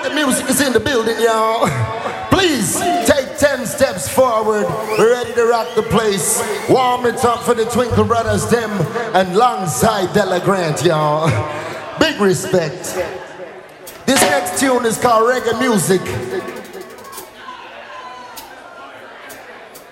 reggae music is in the building, y'all. Please take 10 steps forward. We're ready to rock the place. Warm it up for the Twinkle Brothers, them, and alongside Della Grant, y'all. Big respect. This next tune is called Reggae Music.